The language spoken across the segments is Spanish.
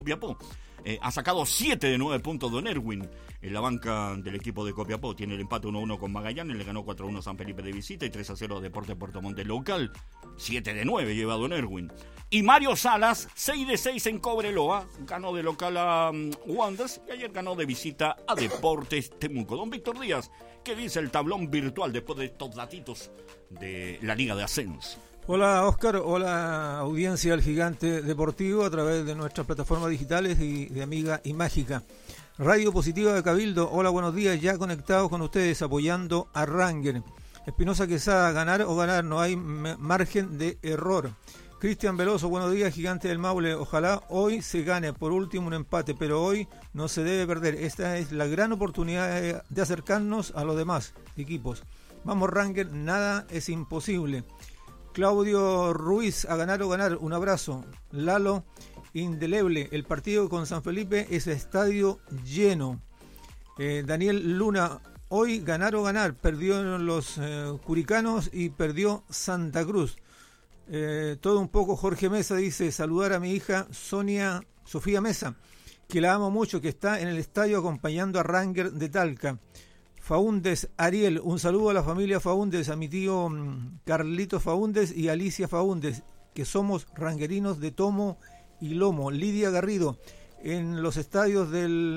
Copiapó. Ha sacado 7 de 9 puntos Don Erwin en la banca del equipo de Copiapó. Tiene el empate 1-1 con Magallanes, le ganó 4-1 San Felipe de visita y 3-0 Deportes Puerto Montt local. 7 de 9 lleva Don Erwin. Y Mario Salas, 6 de 6 en Cobreloa, ganó de local a Wanderers y ayer ganó de visita a Deportes Temuco. Don Víctor Díaz, ¿qué dice el tablón virtual después de estos datitos de la Liga de Ascenso? Hola Oscar, hola audiencia del Gigante Deportivo a través de nuestras plataformas digitales y de Amiga y Mágica. Radio Positiva de Cabildo, hola, buenos días, ya conectados con ustedes apoyando a Ranger. Espinosa Quesada, ganar o ganar, no hay margen de error. Cristian Veloso, buenos días, Gigante del Maule, ojalá hoy se gane, por último un empate, pero hoy no se debe perder. Esta es la gran oportunidad de acercarnos a los demás equipos. Vamos Ranger, nada es imposible. Claudio Ruiz, a ganar o ganar, un abrazo. Lalo, indeleble, el partido con San Felipe es estadio lleno. Daniel Luna, hoy ganar o ganar, perdió los Curicanos y perdió Santa Cruz. Todo un poco. Jorge Mesa dice, saludar a mi hija Sofía Mesa, que la amo mucho, que está en el estadio acompañando a Ranger de Talca. Faúndez Ariel, un saludo a la familia Faúndez, a mi tío Carlito Faúndez y Alicia Faúndez, que somos ranguerinos de tomo y lomo. Lidia Garrido, en los estadios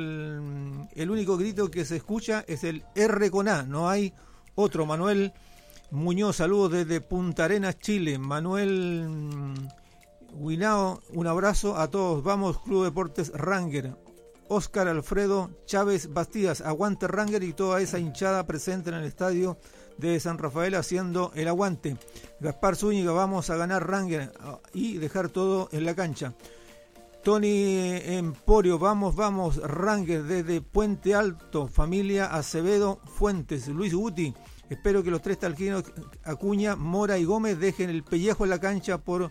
el único grito que se escucha es el R con A, no hay otro. Manuel Muñoz, saludos desde Punta Arenas, Chile. Manuel Huinao, un abrazo a todos. Vamos Club Deportes Ranger. Óscar Alfredo Chávez Bastidas, aguante Ranger y toda esa hinchada presente en el estadio de San Rafael haciendo el aguante. Gaspar Zúñiga, vamos a ganar Ranger y dejar todo en la cancha. Tony Emporio, vamos Ranger desde Puente Alto, familia Acevedo Fuentes. Luis Guti, espero que los tres talquinos Acuña, Mora y Gómez dejen el pellejo en la cancha por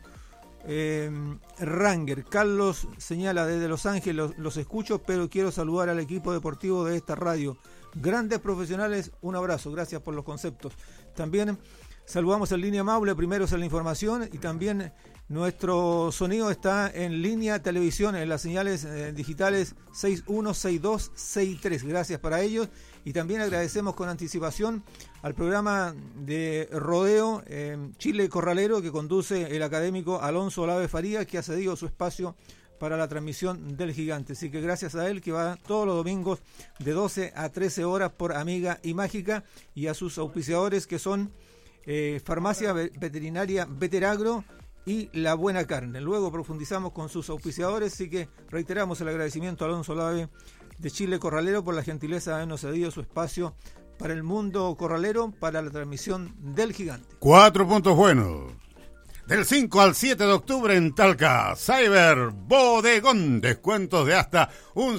Ranger. Carlos señala desde Los Ángeles, los escucho, pero quiero saludar al equipo deportivo de esta radio. Grandes profesionales, un abrazo, gracias por los conceptos. También saludamos en Línea Maule, primeros en la información, y también nuestro sonido está en Línea Televisión, en las señales digitales 61, 62, 63. Gracias para ellos. Y también agradecemos con anticipación al programa de rodeo Chile Corralero que conduce el académico Alonso Olave Farías, que ha cedido su espacio para la transmisión del Gigante. Así que gracias a él, que va todos los domingos de 12 a 13 horas por Amiga y Mágica, y a sus auspiciadores que son Farmacia Veterinaria Veteragro y La Buena Carne. Luego profundizamos con sus auspiciadores, así que reiteramos el agradecimiento a Alonso Olave de Chile Corralero por la gentileza de habernos cedido su espacio para el mundo corralero, para la transmisión del Gigante. 4 puntos buenos. Del 5 al 7 de octubre en Talca, Cyber Bodegón, descuentos de hasta un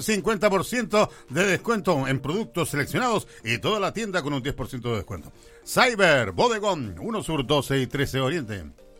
50% de descuento en productos seleccionados y toda la tienda con un 10% de descuento. Cyber Bodegón, 1 Sur 12 y 13 Oriente.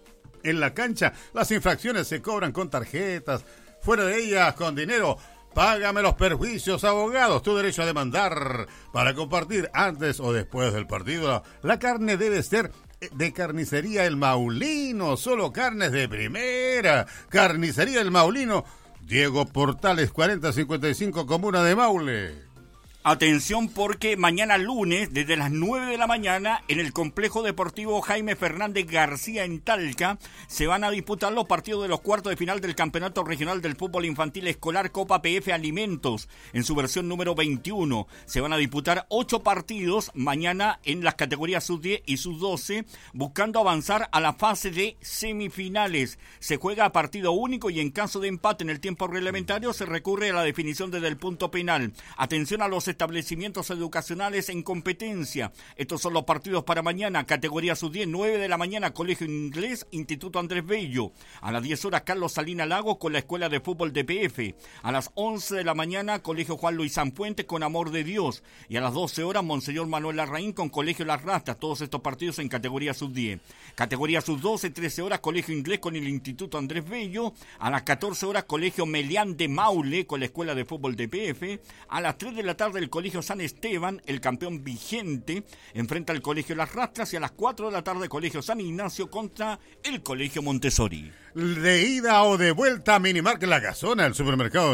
En la cancha, las infracciones se cobran con tarjetas, fuera de ellas con dinero. Págame los perjuicios, abogados, tu derecho a demandar. Para compartir antes o después del partido, la carne debe ser de Carnicería El Maulino, solo carnes de primera. Carnicería El Maulino, Diego Portales 4055, Comuna de Maule. Atención, porque mañana lunes, desde las 9 de la mañana, en el Complejo Deportivo Jaime Fernández García en Talca, se van a disputar los partidos de los cuartos de final del Campeonato Regional del Fútbol Infantil Escolar Copa PF Alimentos, en su versión número 21. Se van a disputar 8 partidos mañana en las categorías sub-10 y sub-12, buscando avanzar a la fase de semifinales. Se juega a partido único y en caso de empate en el tiempo reglamentario se recurre a la definición desde el punto penal. Atención a los establecimientos educacionales en competencia. Estos son los partidos para mañana. Categoría sub-10, 9 de la mañana, Colegio Inglés, Instituto Andrés Bello. A las 10 horas, Carlos Salina Lago con la Escuela de Fútbol de PF. A las 11 de la mañana, Colegio Juan Luis Sanfuente con Amor de Dios. Y a las 12 horas, Monseñor Manuel Larraín con Colegio Las Rastas. Todos estos partidos en categoría sub-10. Categoría sub-12, 13 horas, Colegio Inglés con el Instituto Andrés Bello. A las 14 horas, Colegio Melián de Maule con la Escuela de Fútbol de PF. A las 3 de la tarde, el Colegio San Esteban, el campeón vigente, enfrenta al Colegio Las Rastras, y a las 4 de la tarde Colegio San Ignacio contra el Colegio Montessori. De ida o de vuelta, Minimarket La Casona, el supermercado